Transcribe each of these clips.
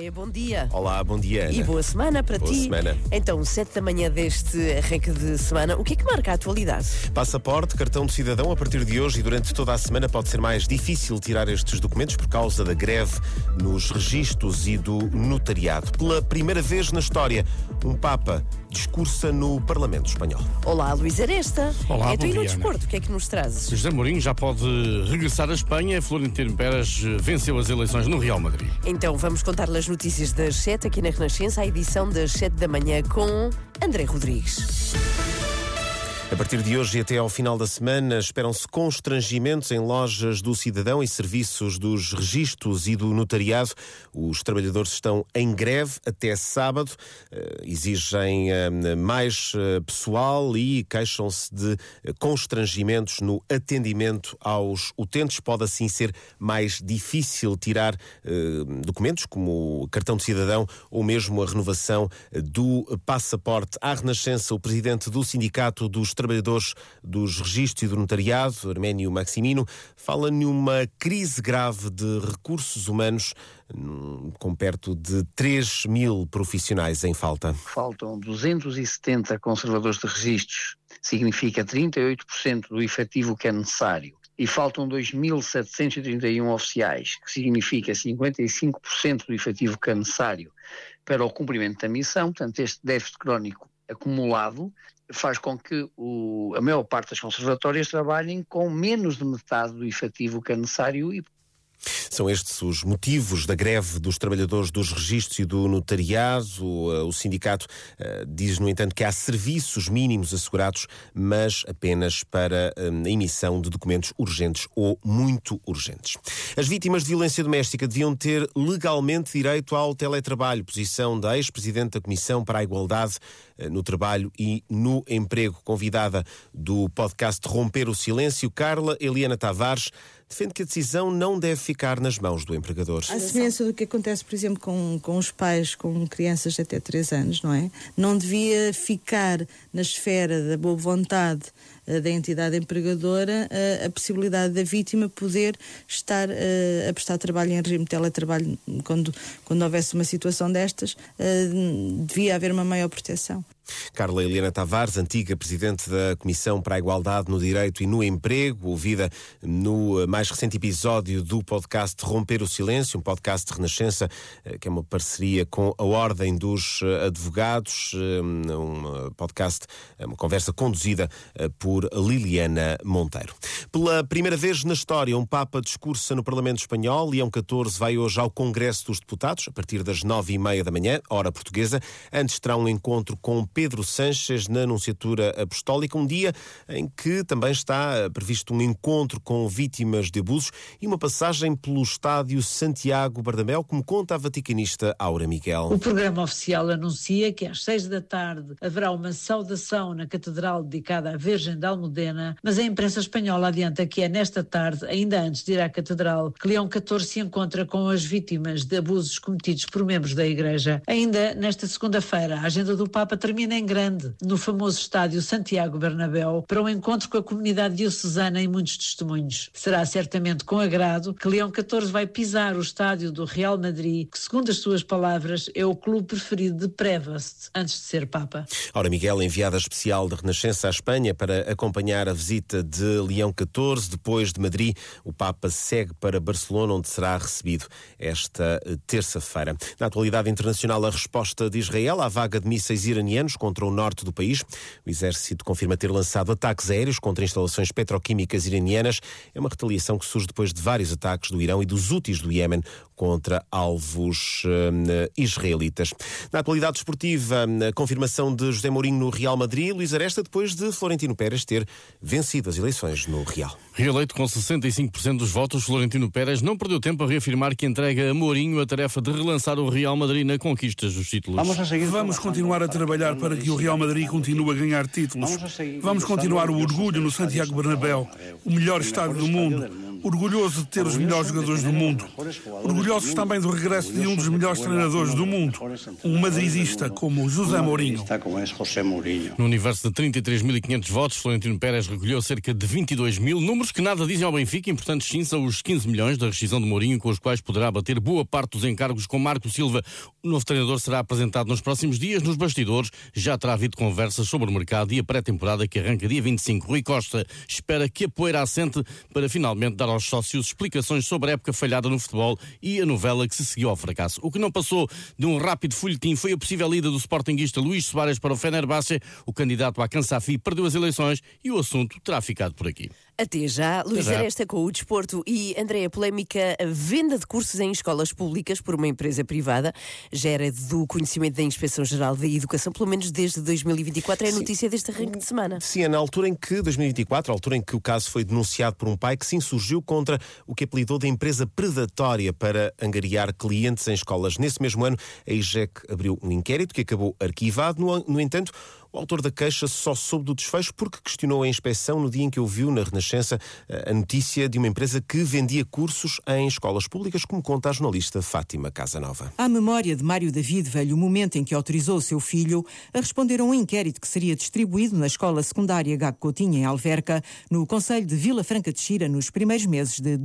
André, bom dia. Olá, bom dia, Ana. E boa semana para boa ti. Semana. Então, 7 da manhã deste arranque de semana, o que é que marca a atualidade? Passaporte, cartão de cidadão, a partir de hoje e durante toda a semana pode ser mais difícil tirar estes documentos por causa da greve nos registros e do notariado. Pela primeira vez na história, um Papa discursa no Parlamento Espanhol. Olá, Luís Aresta. Olá, então, bom e no dia, desporto, o que é que nos trazes? José Mourinho já pode regressar à Espanha. Florentino Pérez venceu as eleições no Real Madrid. Então, vamos contar-lhe as notícias das 7 aqui na Renascença, a edição das 7 da manhã com André Rodrigues. A partir de hoje e até ao final da semana, esperam-se constrangimentos em lojas do cidadão e serviços dos registros e do notariado. Os trabalhadores estão em greve até sábado, exigem mais pessoal e queixam-se de constrangimentos no atendimento aos utentes. Pode assim ser mais difícil tirar documentos como o cartão de cidadão ou mesmo a renovação do passaporte. À Renascença, o presidente do Sindicato dos Trabalhadores dos Registros e do Notariado, Arménio Maximino, fala numa crise grave de recursos humanos, com perto de 3 mil profissionais em falta. Faltam 270 conservadores de registros, significa 38% do efetivo que é necessário. E faltam 2.731 oficiais, que significa 55% do efetivo que é necessário para o cumprimento da missão. Portanto, este déficit crónico acumulado faz com que a maior parte das conservatórias trabalhem com menos de metade do efetivo que é necessário. São estes os motivos da greve dos trabalhadores dos registros e do notariado. O sindicato diz, no entanto, que há serviços mínimos assegurados, mas apenas para a emissão de documentos urgentes ou muito urgentes. As vítimas de violência doméstica deviam ter legalmente direito ao teletrabalho, posição da ex-presidente da Comissão para a Igualdade no Trabalho e no Emprego. Convidada do podcast Romper o Silêncio, Carla Eliana Tavares defende que a decisão não deve ficar nas mãos do empregador. À semelhança do que acontece, por exemplo, com os pais com crianças de até 3 anos, não é? Não devia ficar na esfera da boa vontade da entidade empregadora a possibilidade da vítima poder estar a prestar trabalho em regime de teletrabalho. Quando houvesse uma situação destas, devia haver uma maior proteção. Carla Eliana Tavares, antiga presidente da Comissão para a Igualdade no Direito e no Emprego, ouvida no mais recente episódio do podcast Romper o Silêncio, um podcast de Renascença, que é uma parceria com a Ordem dos Advogados, um podcast, uma conversa conduzida por Liliana Monteiro. Pela primeira vez na história, um Papa discursa no Parlamento Espanhol. Leão XIV vai hoje ao Congresso dos Deputados, a partir das 9h30 da manhã, hora portuguesa. Antes terá um encontro com Pedro Sánchez na Anunciatura Apostólica, um dia em que também está previsto um encontro com vítimas de abusos e uma passagem pelo estádio Santiago Bernabéu, como conta a vaticanista Aura Miguel. O programa oficial anuncia que às 6 da tarde haverá uma saudação na Catedral dedicada à Virgem de Almudena, mas a imprensa espanhola adianta que é nesta tarde, ainda antes de ir à Catedral, que Leão XIV se encontra com as vítimas de abusos cometidos por membros da Igreja. Ainda nesta segunda-feira, a agenda do Papa termina em grande, no famoso estádio Santiago Bernabéu, para um encontro com a comunidade diocesana e muitos testemunhos. Será certamente com agrado que Leão XIV vai pisar o estádio do Real Madrid, que, segundo as suas palavras, é o clube preferido de Prevost, antes de ser Papa. Aura Miguel, enviada especial da Renascença à Espanha para acompanhar a visita de Leão XIV. Depois de Madrid, o Papa segue para Barcelona, onde será recebido esta terça-feira. Na atualidade internacional, a resposta de Israel à vaga de mísseis iranianos contra o norte do país. O exército confirma ter lançado ataques aéreos contra instalações petroquímicas iranianas. É uma retaliação que surge depois de vários ataques do Irão e dos Houthis do Iémen contra alvos israelitas. Na atualidade desportiva, a confirmação de José Mourinho no Real Madrid. Luís Aresta, depois de Florentino Pérez ter vencido as eleições no Real. Reeleito com 65% dos votos, Florentino Pérez não perdeu tempo a reafirmar que entrega a Mourinho a tarefa de relançar o Real Madrid na conquista dos títulos. Vamos continuar a trabalhar para que o Real Madrid continue a ganhar títulos. Vamos continuar o orgulho no Santiago Bernabéu, o melhor estádio do mundo, Orgulhoso de ter os melhores jogadores do mundo. Orgulhosos também do regresso de um dos melhores treinadores do mundo, um madridista como José Mourinho. No universo de 33.500 votos, Florentino Pérez recolheu cerca de 22.000, números que nada dizem ao Benfica. Importantes sim são os 15 milhões da rescisão de Mourinho, com os quais poderá bater boa parte dos encargos com Marco Silva. O novo treinador será apresentado nos próximos dias. Nos bastidores já terá havido conversas sobre o mercado e a pré-temporada que arranca dia 25. Rui Costa espera que a poeira assente para finalmente dar aos sócios explicações sobre a época falhada no futebol e a novela que se seguiu ao fracasso. O que não passou de um rápido folhetim foi a possível ida do sportinguista Luís Soares para o Fenerbahçe. O candidato à Cansafi perdeu as eleições e o assunto terá ficado por aqui. Até já. Luís Aresta com o desporto. E, André, a polémica venda de cursos em escolas públicas por uma empresa privada já era do conhecimento da Inspeção-Geral da Educação, pelo menos desde 2024. É a notícia deste arranque de semana. Sim, é na altura em que, 2024, a altura em que o caso foi denunciado por um pai que se insurgiu contra o que apelidou de empresa predatória para angariar clientes em escolas. Nesse mesmo ano, a IGEC abriu um inquérito que acabou arquivado. No entanto, o autor da queixa só soube do desfecho porque questionou a inspeção no dia em que ouviu na Renascença a notícia de uma empresa que vendia cursos em escolas públicas, como conta a jornalista Fátima Casanova. À memória de Mário David veio o momento em que autorizou o seu filho a responder a um inquérito que seria distribuído na escola secundária Gago Coutinho, em Alverca, no concelho de Vila Franca de Xira, nos primeiros meses de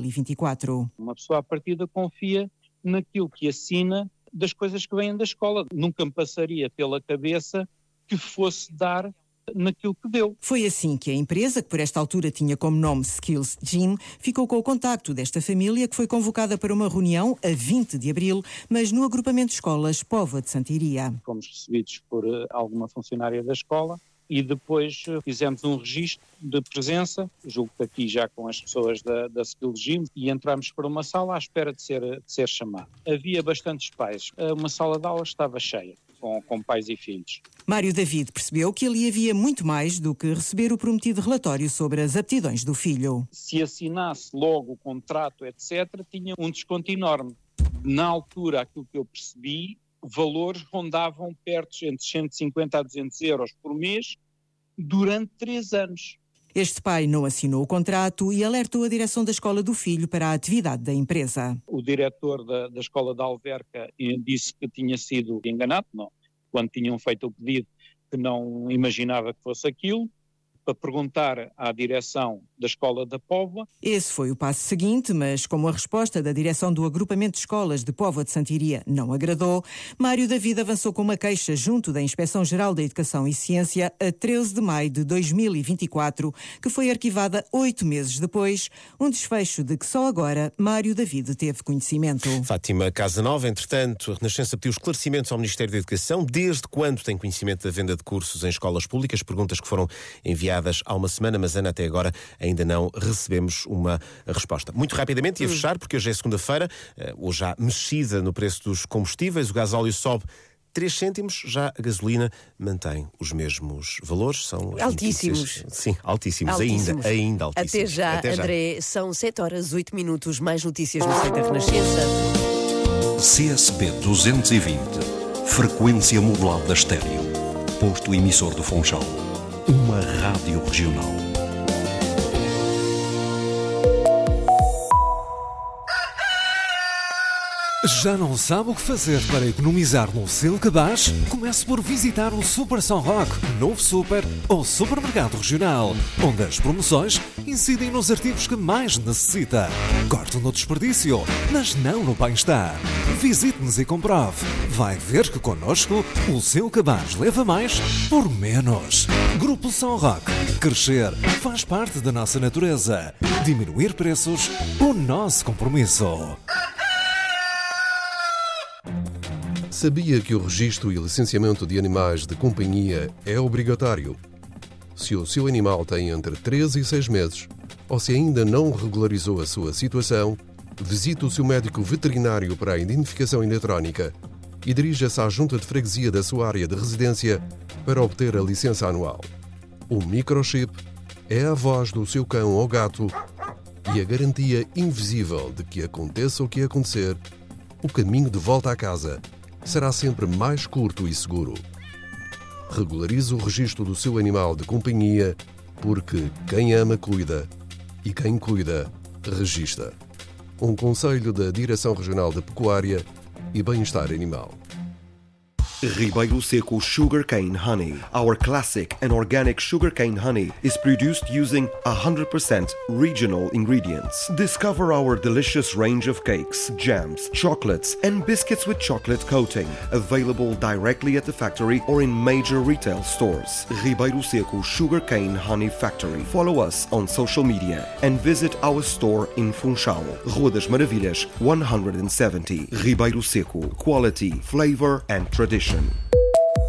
2024. Uma pessoa à partida confia naquilo que assina das coisas que vêm da escola. Nunca me passaria pela cabeça que fosse dar naquilo que deu. Foi assim que a empresa, que por esta altura tinha como nome Skills Gym, ficou com o contacto desta família, que foi convocada para uma reunião a 20 de abril, mas no agrupamento de escolas Póvoa de Santiria. Fomos recebidos por alguma funcionária da escola e depois fizemos um registro de presença, julgo que aqui já com as pessoas da Skills Gym, e entramos para uma sala à espera de ser chamado. Havia bastantes pais, uma sala de aulas estava cheia. Com pais e filhos. Mário David percebeu que ali havia muito mais do que receber o prometido relatório sobre as aptidões do filho. Se assinasse logo o contrato, etc., tinha um desconto enorme. Na altura, aquilo que eu percebi, valores rondavam perto entre 150 a 200 euros por mês durante 3 anos. Este pai não assinou o contrato e alertou a direção da escola do filho para a atividade da empresa. O diretor da escola de Alverca disse que tinha sido enganado, não, quando tinham feito o pedido, que não imaginava que fosse aquilo, para perguntar à direção da escola da Póvoa. Esse foi o passo seguinte, mas como a resposta da direção do agrupamento de escolas de Póvoa de Santiria não agradou, Mário David avançou com uma queixa junto da Inspeção-Geral da Educação e Ciência a 13 de maio de 2024, que foi arquivada 8 meses depois, um desfecho de que só agora Mário David teve conhecimento. Fátima Casanova, entretanto, a Renascença pediu esclarecimentos ao Ministério da Educação. Desde quando tem conhecimento da venda de cursos em escolas públicas? Perguntas que foram enviadas há uma semana, mas Ana, até agora ainda não recebemos uma resposta. Muito rapidamente, e a fechar, porque hoje é segunda-feira, hoje há mexida no preço dos combustíveis, o gasóleo sobe 3 cêntimos, já a gasolina mantém os mesmos valores. São altíssimos. Sim, altíssimos. Ainda altíssimos. Até já, André. São 7h08, mais notícias no site da Renascença. CSP 220, frequência modulada estéreo, posto emissor do Funchal. Uma rádio regional. Já não sabe o que fazer para economizar no seu cabaz? Comece por visitar o Super São Roque, novo super ou supermercado regional, onde as promoções incidem nos artigos que mais necessita. Corte no desperdício, mas não no bem-estar. Visite-nos e comprove. Vai ver que connosco o seu cabaz leva mais por menos. Grupo São Roque. Crescer faz parte da nossa natureza. Diminuir preços, o nosso compromisso. Sabia que o registro e licenciamento de animais de companhia é obrigatório? Se o seu animal tem entre 3 e 6 meses, ou se ainda não regularizou a sua situação, visite o seu médico veterinário para a identificação eletrónica e dirija-se à junta de freguesia da sua área de residência para obter a licença anual. O microchip é a voz do seu cão ou gato e a garantia invisível de que aconteça o que acontecer, o caminho de volta à casa será sempre mais curto e seguro. Regularize o registro do seu animal de companhia, porque quem ama cuida e quem cuida Regista. Um conselho da Direção Regional de Pecuária e Bem-Estar Animal. Ribeiro Seco Sugarcane Honey. Our classic and organic sugarcane honey is produced using 100% regional ingredients. Discover our delicious range of cakes, jams, chocolates, and biscuits with chocolate coating. Available directly at the factory or in major retail stores. Ribeiro Seco Sugarcane Honey Factory. Follow us on social media and visit our store in Funchal, Rua das Maravilhas, 170. Ribeiro Seco. Quality, flavor, and tradition.